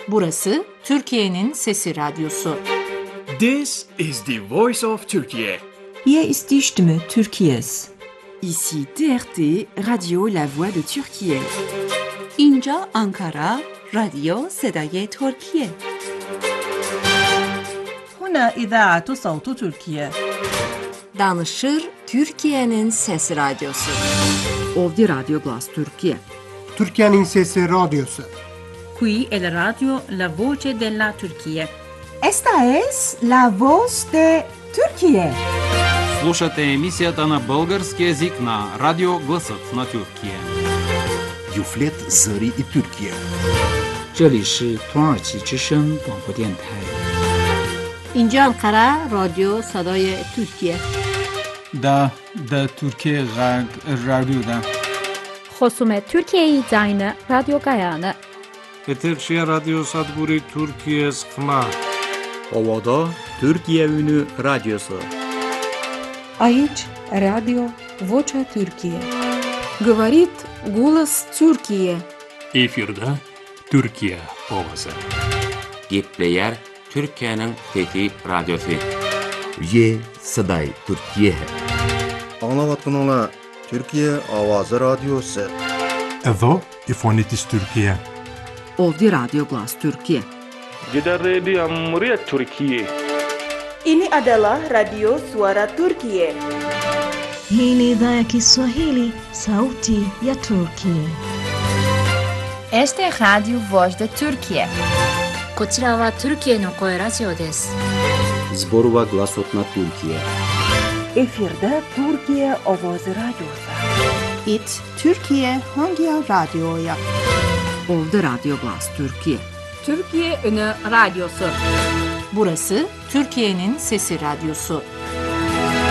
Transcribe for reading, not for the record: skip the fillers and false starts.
Burası Türkiye'nin Sesi Radyosu. This is the voice of Turkey. Hier ist die Stimme Türkiye's. Ici TRT, Radio La Voix de Türkiye. اینجا آنکارا، رادیو صدای ترکیه. هنا إذاعة صوت تركيا. Danışır Türkiye'nin Sesi Radyosu. Ovdje Radio Glas Türkiye. Türkiye'nin Sesi Radyosu. Qui è la radio La Voce della Turchia. Esta es la voz de Türkiye. Слушате емисията на български език на Радио Гласът на Türkiye. Юфлет Зари и Türkiye. 这里是土耳其之声广播电台。 اینجا انقره رادیو صدای ترکیه. دا ترکیه رادیو دا. خصوم ترکیه زاین رادیو گایانه. Eterşehir Radyo Sadburi Türkiye Sıkma. Ovada Türkiye Ünü Radyosu. Aici Radio Vocea Türkiye. Говорит голос Türkiye. Efirde Türkiye Ovası. Gepleyer Türkiye'nin Fethi Radyosu. Ye Saday Türkiye. Anlavatkanlar Türkiye Avazı Radyosu. Evo İfonitis Türkiye. Ovdje Radio Glas Türkiye. Gider Radio Muryat Türkiye. Ini adalah Radio Suara Turkiye. Hii ni idhaa ya Kiswahili, Sauti ya Turkiye. Este es Radio Voz de Turkiye. こちらはトルキエの声ラジオです。 Zborova Glasotna Türkiye. Efirde Türkiye Ovoz Radyosu. İt Türkiye hangi radyoya? Ovdje Radio Glas Türkiye. Türkiye Ünü Radyosu. Burası Türkiye'nin Sesi Radyosu.